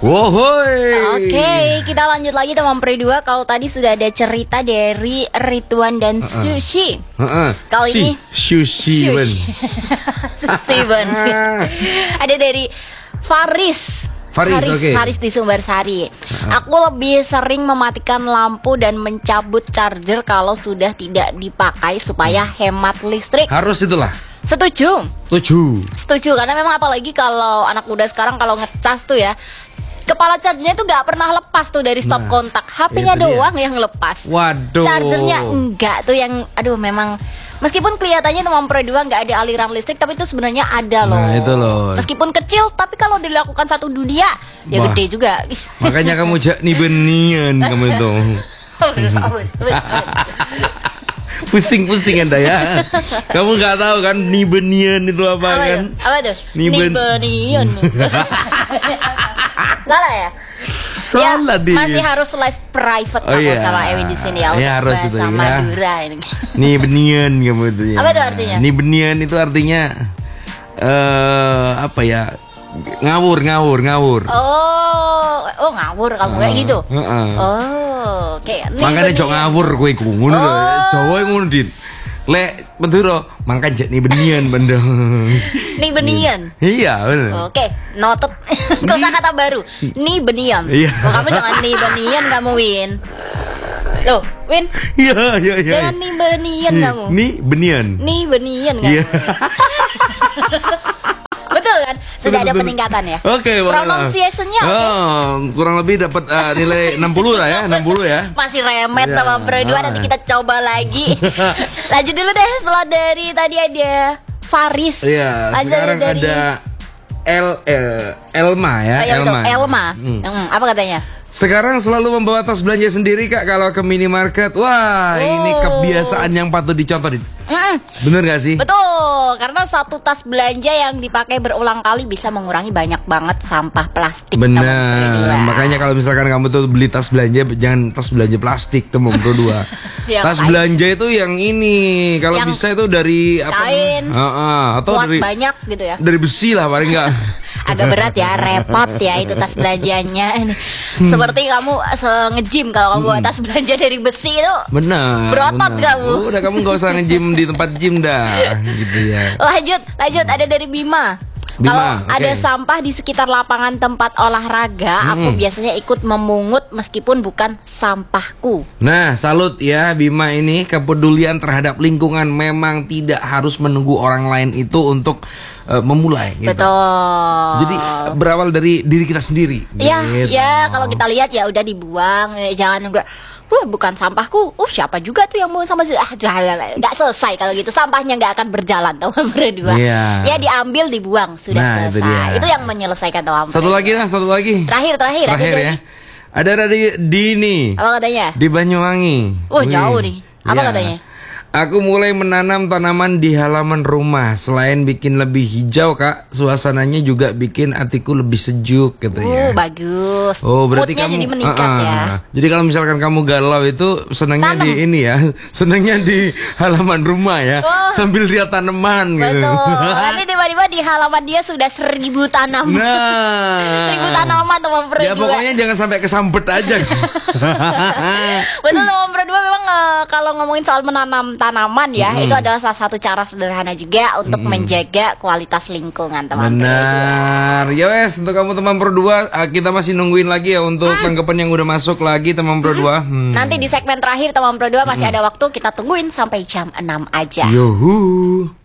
Wohoi. Oke, kita lanjut lagi teman Pre 2. Kalau tadi sudah ada cerita dari Ridwan dan Sushi. Kali ini Sushi Ben. Sushi Ben. Ada dari Faris. Okay. Faris di Sumbersari. Aku lebih sering mematikan lampu dan mencabut charger kalau sudah tidak dipakai supaya hemat listrik. Harus itulah. Setuju karena memang apalagi kalau anak muda sekarang kalau ngecas tuh ya, kepala chargernya tuh nggak pernah lepas tuh dari stop kontak. HP-nya doang yang lepas. Waduh. Chargernya enggak tuh yang memang meskipun kelihatannya teman Pro 2 nggak ada aliran listrik, tapi itu sebenarnya ada loh. Nah, itu loh. Meskipun kecil, tapi kalau dilakukan satu dunia ya gede juga. Makanya kamu nih benian kamu itu. Pusing-pusing Anda ya. Kamu nggak tahu kan nibenian itu apa kan? Apa tuh? Nibenian. Salah ya? Salah dia. Masih harus les private sama Ewi di sini ya. Harus itu ya. Madura ini. Nibenian kamu itu ya. Apa itu artinya? Nibenian itu artinya apa ya? Ngawur. Oh ngawur kamu kayak gitu. Kayak makanya jok ngawur kowe ku ngono lho. Jawa ngono dit. Lek Madura mangkan jek nibenian benda. Nibenian. Iya, bener. Oke, noted. Kosakata baru. Nibenian. Iya. Kamu jangan nibenian kamu, Win. Loh, Win. Iya. Jangan nibenian kamu. Nibenian kamu. Iya. Betul kan? Sudah ada peningkatan ya? Oke, pronunciation-nya kurang lebih dapat nilai 60 lah ya, 60 ya. Masih remet sama Pro 2, nanti kita coba lagi. Lanjut dulu deh, setelah dari tadi ada Faris. Iya, sekarang dari Elma ya. Elma. Apa katanya? Sekarang selalu membawa tas belanja sendiri Kak kalau ke minimarket. Wah, ini kebiasaan yang patut dicontoh. Bener gak sih? Betul, karena satu tas belanja yang dipakai berulang kali bisa mengurangi banyak banget sampah plastik. Bener, makanya kalau misalkan kamu tuh beli tas belanja, jangan tas belanja plastik teman Pro 2. Tas belanja itu yang ini, kalau yang bisa itu dari kain, atau dari banyak gitu ya. Dari besi lah paling enggak. Agak berat ya, repot ya itu tas belanjanya. Seperti kamu nge-gym kalau kamu bawa tas belanja dari besi itu. Benar. Berotot kamu. Udah kamu gak usah nge-gym di tempat gym dah, gitu ya. Lanjut ada dari Bima. Kalau ada sampah di sekitar lapangan tempat olahraga, aku biasanya ikut memungut meskipun bukan sampahku. Nah, salut ya Bima, ini kepedulian terhadap lingkungan. Memang tidak harus menunggu orang lain itu untuk memulai gitu. Betul. Jadi berawal dari diri kita sendiri. Iya, gitu. Ya kalau kita lihat ya udah dibuang, jangan nunggu. Bukan sampahku. Siapa juga tuh yang buang sampah? Nggak selesai kalau gitu. Sampahnya nggak akan berjalan teman berdua. Ya diambil, dibuang, sudah selesai. Itu yang menyelesaikan teman. Satu lagi. Terakhir ya. Ada dari Dini. Apa katanya? Di Banyuwangi. Jauh nih. Apa katanya? Aku mulai menanam tanaman di halaman rumah. Selain bikin lebih hijau Kak, suasananya juga bikin hatiku lebih sejuk katanya. Bagus. Berarti moodnya kamu jadi meningkat ya. Jadi kalau misalkan kamu galau itu senangnya di ini ya. Senangnya di halaman rumah ya. Sambil lihat tanaman gitu. Betul. Nanti tiba-tiba di halaman dia sudah 1000 tanaman. 1000 tanaman teman Pro 2. Ya pokoknya jangan sampai kesambet aja. Betul teman Pro 2, memang kalau ngomongin soal menanam tanaman ya, itu adalah salah satu cara sederhana juga untuk menjaga kualitas lingkungan teman Pro 2. Benar. Ya wes, untuk kamu teman Pro 2, kita masih nungguin lagi ya untuk tanggapan yang udah masuk lagi teman Pro 2. Nanti di segmen terakhir teman Pro 2 masih ada waktu, kita tungguin sampai jam 6 aja. Yuhu.